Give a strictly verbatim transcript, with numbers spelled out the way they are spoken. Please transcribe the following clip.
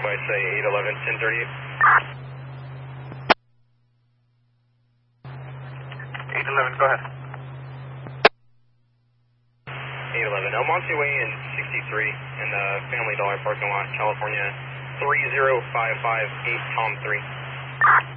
Northwest, say eight eleven, ten thirty-eight. eight eleven, go ahead. eight eleven, El Monte Way in sixty-three in the Family Dollar parking lot, California, three zero five five eight Tom three.